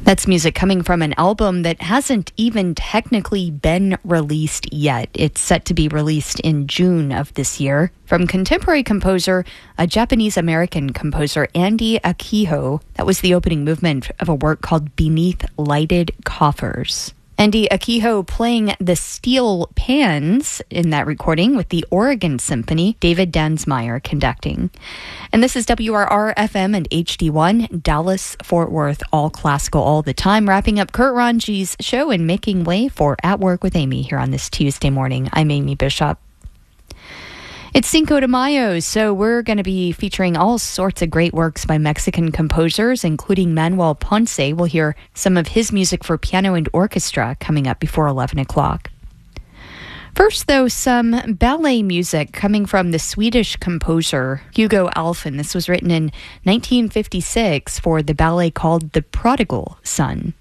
That's music coming from an album that hasn't even technically been released yet. It's set to be released in June of this year. From contemporary composer, a Japanese-American composer, Andy Akiho. That was the opening movement of a work called Beneath Lighted Coffers. Andy Akiho playing the steel pans in that recording with the Oregon Symphony, David Dansmeyer conducting. And this is WRR-FM and HD1, Dallas, Fort Worth, all classical all the time. Wrapping up Kurt Ranji's show and making way for At Work with Amy here on this Tuesday morning. I'm Amy Bishop. It's Cinco de Mayo, so we're going to be featuring all sorts of great works by Mexican composers, including Manuel Ponce. We'll hear some of his music for piano and orchestra coming up before 11 o'clock. First, though, some ballet music coming from the Swedish composer Hugo Alfvén. This was written in 1956 for the ballet called The Prodigal Son.